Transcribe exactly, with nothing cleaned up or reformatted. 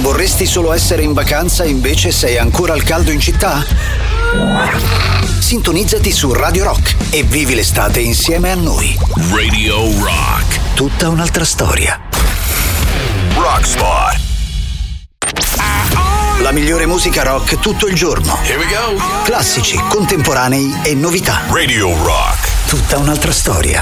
Vorresti solo essere in vacanza e invece sei ancora al caldo in città? Sintonizzati su Radio Rock e vivi l'estate insieme a noi. Radio Rock. Tutta un'altra storia. Rockspot. La migliore musica rock tutto il giorno. Here we go. Classici, contemporanei e novità. Radio Rock. Tutta un'altra storia.